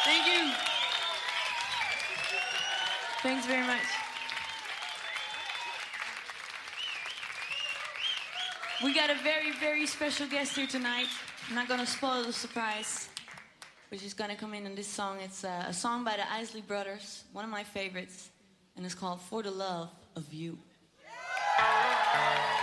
Thank you. Thanks very much. We got a very, very special guest here tonight. I'm not gonna spoil the surprise. We're just gonna come in on this song. It's a song by the Isley Brothers, one of my favorites, and it's called For the Love of You.